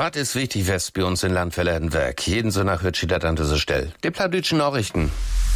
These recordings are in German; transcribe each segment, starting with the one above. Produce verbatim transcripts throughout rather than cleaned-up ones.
Was ist wichtig West bei uns in Landverlädenwerk? Jeden Sonntag wird steht an dieser Stelle. Die plattdütschen Nachrichten.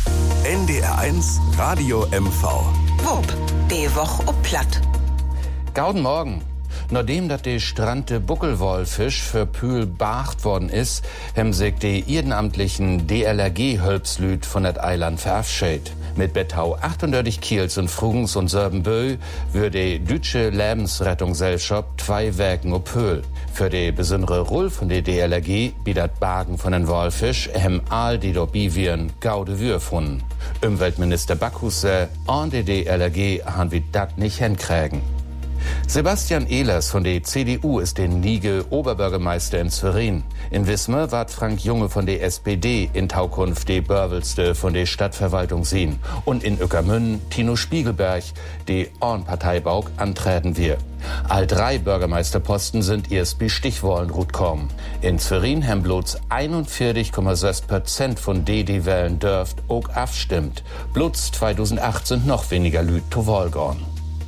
N D R eins Radio M V. Wupp, die Woche ob Platt. Gauden Morgen. Nachdem dat de strandte Buckelwolfisch für Pühl beacht worden ist, hem sich die ehrenamtlichen D L R G-Hölpslüd von dat Eiland verabschiedet. Mit Bettau achtundvierzig Kiels und Frugens und Sörbenbö würde die deutsche Lebensrettungsgesellschaft zwei Werken op Pühl. Für die besondere Rolle von der D L R G bietet Bagen von den Wolfisch hem all die do Biviren gaude Wür gefunden. Umweltminister Backhuse an der D L R G han wir dat nicht hinkriegen. Sebastian Ehlers von der C D U ist den Nige Oberbürgermeister in Zwerien. In Wismar ward Frank Junge von der S P D in Taukunft die Börwelste von der Stadtverwaltung sehen. Und in Ueckermünn Tino Spiegelberg, die Ornparteibauk antreten wir. All drei Bürgermeisterposten sind erst bei Stichwahlen gut kommen. In Zwerien haben bloß einundvierzig Komma sechs Prozent von die, die wählen dürft, auch abstimmt. Bloß zweitausendacht sind noch weniger Lüd zu Wahl gegangen.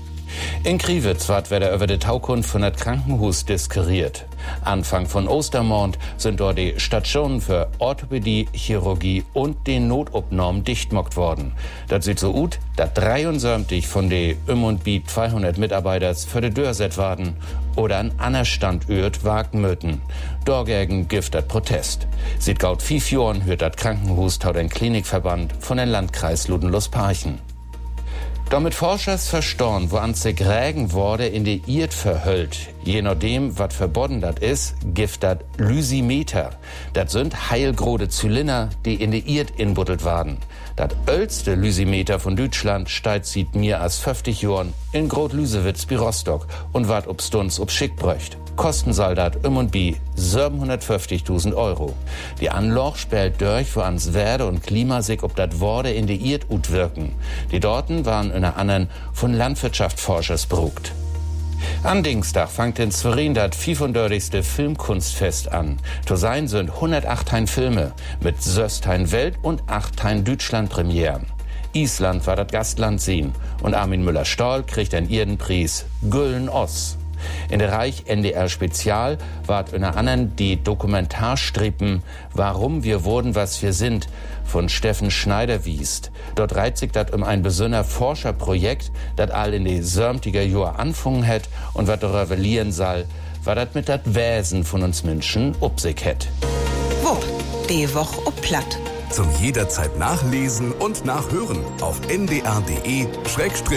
In Kriwitz ward wieder über die Taukunft von das Krankenhaus diskutiert. Anfang von Ostermond sind dort die Stationen für Orthopädie, Chirurgie und den Notopnahmen dichtmockt worden. Das sieht so ut, dass dreiundsiebzig von den um und bi zweihundert Mitarbeiters für die Tür set werden oder an anderer Standort wagen möten. Dagegen gibt das Protest. Sieht gaut fünf Jahren hört das Krankenhaus taut ein Klinikverband von den Landkreis Ludenlust-Parchen. Damit Forschers verstorn, wo an sich Rägen wurde in die Irt verhüllt. Je nachdem, wat verboten dat is, gift dat Lysimeter. Dat sind heilgrode Zylinder, die in die Irt inbuttelt waren. Dat älteste Lysimeter von Deutschland steigt sieht mir als fünfzig Jahren in Grot Lüsewitz bei Rostock und wart ob Stunz ob Schickbröcht. Kosten soll dat um und bi siebenhundertfünfzigtausend Euro. Die Anloch spellt durch, wo ans Werde und Klima sich ob dat Worte in die Irt ut wirken. Die Dorten waren in einer anderen von Landwirtschaftsforschers berugt. An Dienstag fangt in Zwerien das fünfundvierzigste Filmkunstfest an. To sein sind hundertacht Filme mit sechzehn Welt- und acht Deutschland-Premieren. Island war das Gastland sehen und Armin Müller-Stahl kriegt einen Erdenpreis Güllen Oss. In der Reich N D R Spezial ward unter anderem die Dokumentarstrippen Warum wir wurden, was wir sind von Steffen Schneider wiest. Dort reiht sich das um ein besonderer Forscherprojekt, das all in die sörmtiger Jahr anfangen hat und was darüber revelieren soll, was das mit das Wesen von uns Menschen ob sich hat. Wupp, die Woche ob Platt. Zum jederzeit nachlesen und nachhören auf n d r punkt d e